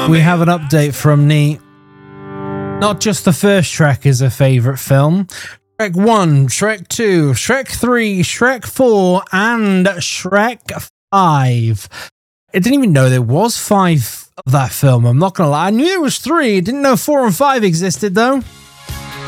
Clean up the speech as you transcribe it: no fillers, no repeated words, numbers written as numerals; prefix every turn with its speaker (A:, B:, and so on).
A: We have an update from Neat. Not just the first Shrek is a favourite film. Shrek 1, Shrek 2, Shrek 3, Shrek 4, and Shrek 5. I didn't even know there was 5 of that film. I'm not going to lie. I knew there was 3. I didn't know 4 and 5 existed, though.